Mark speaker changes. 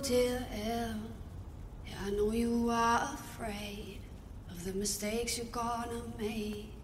Speaker 1: dear Elle, yeah, I know you are afraid of the mistakes you're gonna make.